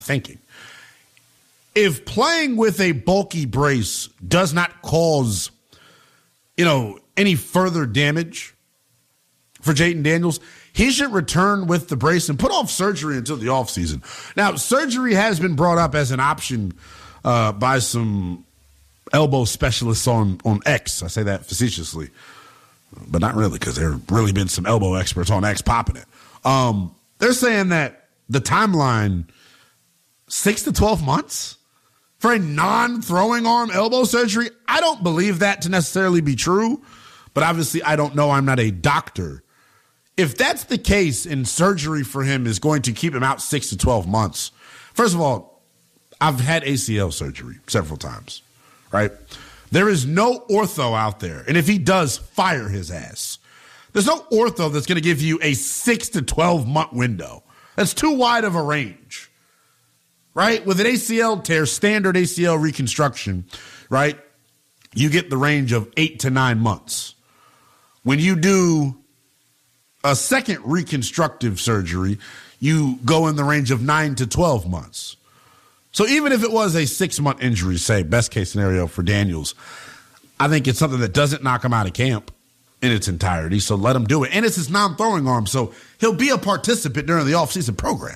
thinking. If playing with a bulky brace does not cause, any further damage for Jayden Daniels, he should return with the brace and put off surgery until the offseason. Now, surgery has been brought up as an option by some elbow specialists on X. I say that facetiously, but not really, because there have really been some elbow experts on X popping it. They're saying that the timeline, 6 to 12 months for a non-throwing arm elbow surgery. I don't believe that to necessarily be true, but obviously I don't know. I'm not a doctor. If that's the case and surgery for him is going to keep him out 6 to 12 months, first of all, I've had ACL surgery several times, right? There is no ortho out there, and if he does, fire his ass. There's no ortho that's going to give you a 6 to 12 month window. That's too wide of a range, right? With an ACL tear, standard ACL reconstruction, right, you get the range of 8 to 9 months. When you do a second reconstructive surgery, you go in the range of 9 to 12 months. So even if it was a 6-month injury, say, best case scenario for Daniels, I think it's something that doesn't knock him out of camp in its entirety, so let him do it. And it's his non-throwing arm, so he'll be a participant during the offseason program.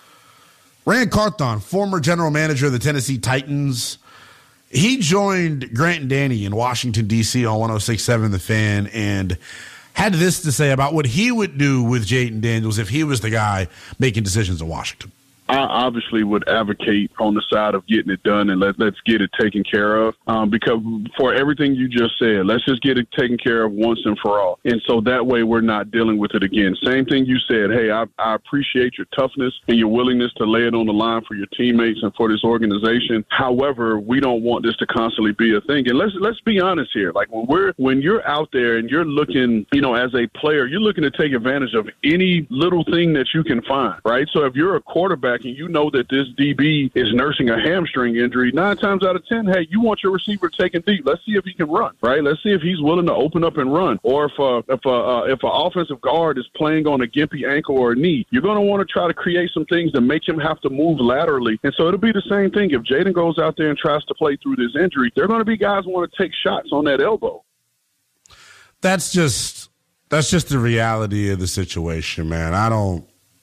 Ran Carthon, former general manager of the Tennessee Titans, he joined Grant and Danny in Washington, D.C. on 106.7 The Fan and had this to say about what he would do with Jayden Daniels if he was the guy making decisions in Washington. I obviously would advocate on the side of getting it done and let's get it taken care of. Because for everything you just said, let's just get it taken care of once and for all. And so that way we're not dealing with it again. Same thing you said. Hey, I appreciate your toughness and your willingness to lay it on the line for your teammates and for this organization. However, we don't want this to constantly be a thing. And let's be honest here. Like when you're out there and you're looking, as a player, you're looking to take advantage of any little thing that you can find, right? So if you're a quarterback and you know that this DB is nursing a hamstring injury, 9 times out of 10, hey, you want your receiver taken deep. Let's see if he can run, right? Let's see if he's willing to open up and run. Or if an offensive guard is playing on a gimpy ankle or a knee, you're going to want to try to create some things to make him have to move laterally. And so it'll be the same thing. If Jayden goes out there and tries to play through this injury, there are going to be guys who want to take shots on that elbow. That's just the reality of the situation, man. I don't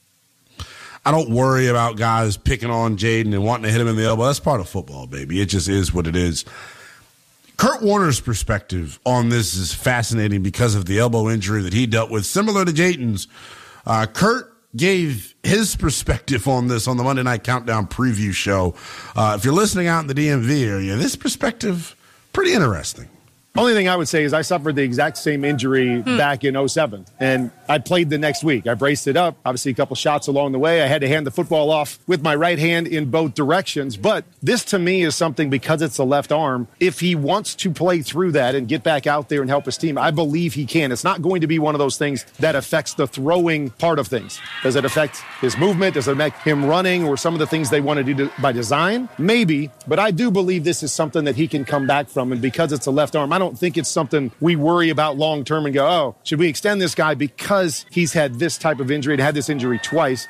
worry about guys picking on Jayden and wanting to hit him in the elbow. That's part of football, baby. It just is what it is. Kurt Warner's perspective on this is fascinating because of the elbow injury that he dealt with, similar to Jayden's. Kurt gave his perspective on this on the Monday Night Countdown preview show. If you're listening out in the DMV area, this perspective, pretty interesting. Only thing I would say is I suffered the exact same injury back in 2007, and I played the next week. I braced it up, obviously a couple shots along the way. I had to hand the football off with my right hand in both directions. But this, to me, is something, because it's the left arm, if he wants to play through that and get back out there and help his team, I believe he can. It's not going to be one of those things that affects the throwing part of things. Does it affect his movement? Does it affect him running or some of the things they want to do by design? Maybe, but I do believe this is something that he can come back from. And because it's a left arm, I don't think it's something we worry about long term and go, oh, should we extend this guy because he's had this type of injury and had this injury twice?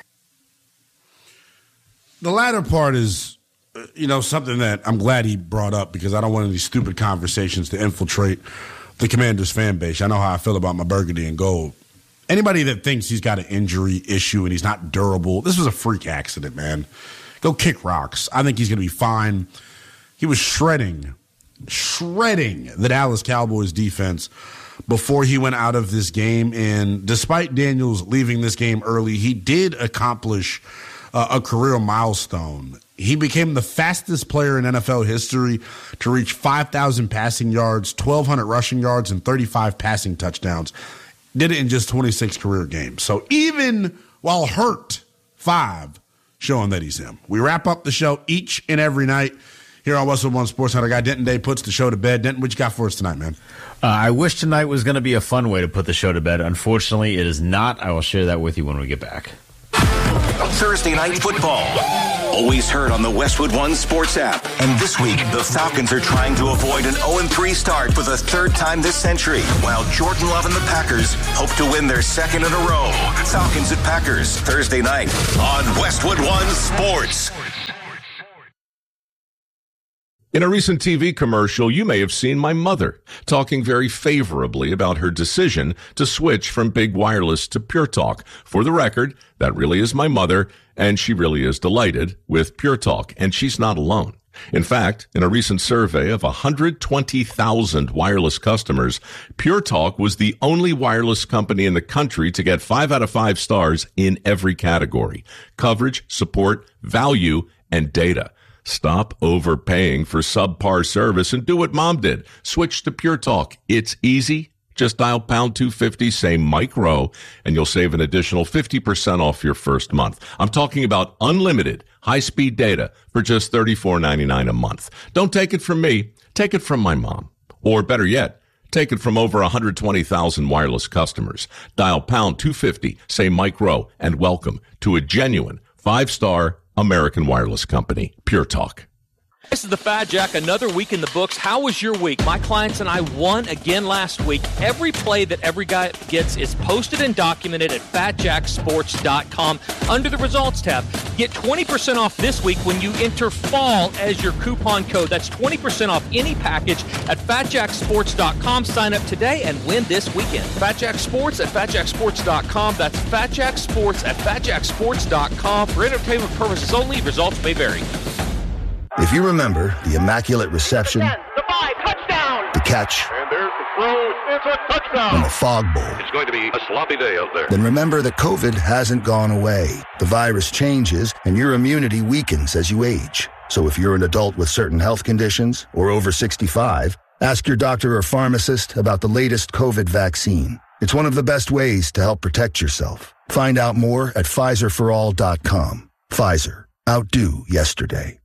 The latter part is, something that I'm glad he brought up, because I don't want any stupid conversations to infiltrate the Commanders fan base. I know how I feel about my burgundy and gold. Anybody that thinks he's got an injury issue and he's not durable, this was a freak accident, man. Go kick rocks. I think he's going to be fine. He was shredding the Dallas Cowboys defense before he went out of this game. And despite Daniels leaving this game early, he did accomplish a career milestone. He became the fastest player in NFL history to reach 5,000 passing yards, 1,200 rushing yards, and 35 passing touchdowns. Did it in just 26 career games. So even while hurt, 5, showing that he's him. We wrap up the show each and every night here on Westwood One Sports Night. Our guy Denton Day puts the show to bed. Denton, what you got for us tonight, man? I wish tonight was going to be a fun way to put the show to bed. Unfortunately, it is not. I will share that with you when we get back. Thursday Night Football Always heard on the Westwood One Sports app. And this week, the Falcons are trying to avoid an 0-3 start for the third time this century, while Jordan Love and the Packers hope to win their second in a row. Falcons at Packers, Thursday night on Westwood One Sports. In a recent TV commercial, you may have seen my mother talking very favorably about her decision to switch from big wireless to Pure Talk. For the record, that really is my mother, and she really is delighted with Pure Talk, and she's not alone. In fact, in a recent survey of 120,000 wireless customers, Pure Talk was the only wireless company in the country to get 5 out of 5 stars in every category: coverage, support, value, and data. Stop overpaying for subpar service and do what Mom did. Switch to Pure Talk. It's easy. Just dial pound 250, say Mike Rowe, and you'll save an additional 50% off your first month. I'm talking about unlimited high-speed data for just $34.99 a month. Don't take it from me. Take it from my mom. Or better yet, take it from over 120,000 wireless customers. Dial pound 250, say Mike Rowe, and welcome to a genuine 5-star American wireless company, Pure Talk. This is the Fat Jack, another week in the books. How was your week? My clients and I won again last week. Every play that every guy gets is posted and documented at FatJackSports.com under the Results tab. Get 20% off this week when you enter FALL as your coupon code. That's 20% off any package at FatJackSports.com. Sign up today and win this weekend. FatJack Sports at FatJackSports.com. That's FatJack Sports at FatJackSports.com. For entertainment purposes only, results may vary. If you remember the Immaculate Reception, the 5, touchdown, the catch, and there's the throw, it's a touchdown, and the Fog Bowl, it's going to be a sloppy day out there. Then remember that COVID hasn't gone away. The virus changes, and your immunity weakens as you age. So if you're an adult with certain health conditions or over 65, ask your doctor or pharmacist about the latest COVID vaccine. It's one of the best ways to help protect yourself. Find out more at PfizerForAll.com. Pfizer. Outdo yesterday.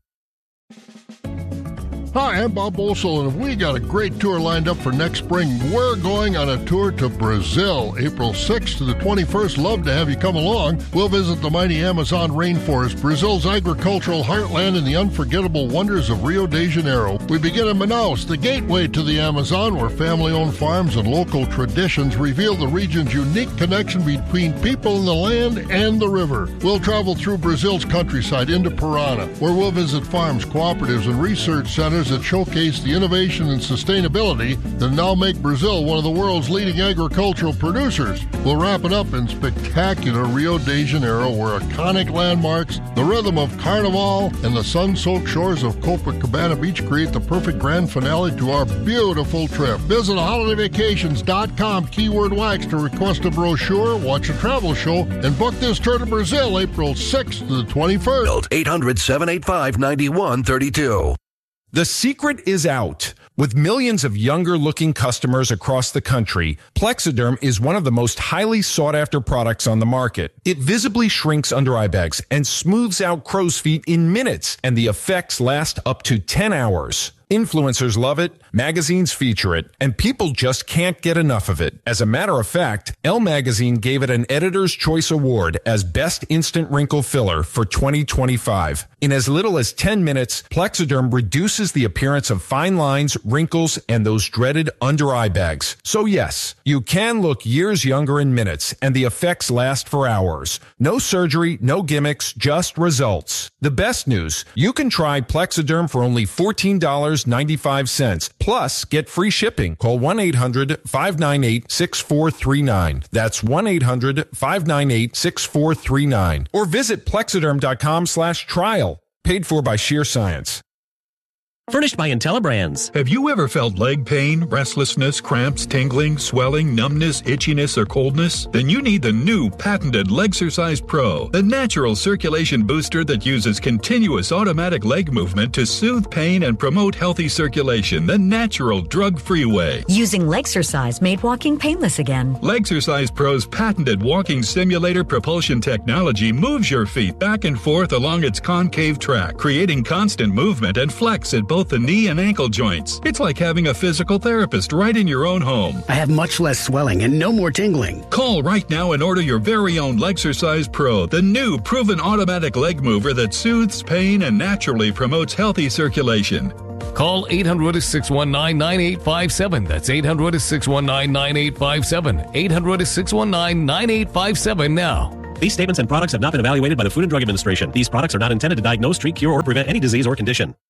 Hi, I'm Bob Olsel, and we got a great tour lined up for next spring. We're going on a tour to Brazil, April 6th to the 21st. Love to have you come along. We'll visit the mighty Amazon rainforest, Brazil's agricultural heartland, and the unforgettable wonders of Rio de Janeiro. We begin in Manaus, the gateway to the Amazon, where family-owned farms and local traditions reveal the region's unique connection between people and the land and the river. We'll travel through Brazil's countryside into Parana, where we'll visit farms, cooperatives, and research centers that showcase the innovation and sustainability that now make Brazil one of the world's leading agricultural producers. We'll wrap it up in spectacular Rio de Janeiro, where iconic landmarks, the rhythm of Carnival, and the sun-soaked shores of Copacabana Beach create the perfect grand finale to our beautiful trip. Visit holidayvacations.com, keyword wax, to request a brochure, watch a travel show, and book this tour to Brazil April 6th to the 21st. 800-785-9132. The secret is out. With millions of younger-looking customers across the country, Plexiderm is one of the most highly sought-after products on the market. It visibly shrinks under-eye bags and smooths out crow's feet in minutes, and the effects last up to 10 hours. Influencers love it, magazines feature it, and people just can't get enough of it. As a matter of fact, Elle Magazine gave it an Editor's Choice Award as Best Instant Wrinkle Filler for 2025. In as little as 10 minutes, Plexiderm reduces the appearance of fine lines, wrinkles, and those dreaded under-eye bags. So yes, you can look years younger in minutes, and the effects last for hours. No surgery, no gimmicks, just results. The best news, you can try Plexiderm for only $14.95. Plus, get free shipping. Call 1-800-598-6439. That's 1-800-598-6439. Or visit Plexiderm.com/trial. Paid for by Sheer Science. Furnished by IntelliBrands. Have you ever felt leg pain, restlessness, cramps, tingling, swelling, numbness, itchiness, or coldness? Then you need the new patented Legsercise Pro, the natural circulation booster that uses continuous automatic leg movement to soothe pain and promote healthy circulation the natural, drug-free way. Using Legsercise made walking painless again. Legsercise Pro's patented walking simulator propulsion technology moves your feet back and forth along its concave track, creating constant movement and flex at both the knee and ankle joints. It's like having a physical therapist right in your own home. I have much less swelling and no more tingling. Call right now and order your very own Lexercise Pro, the new proven automatic leg mover that soothes pain and naturally promotes healthy circulation. Call 800-619-9857. That's 800-619-9857. 800-619-9857 now. These statements and products have not been evaluated by the Food and Drug Administration. These products are not intended to diagnose, treat, cure, or prevent any disease or condition.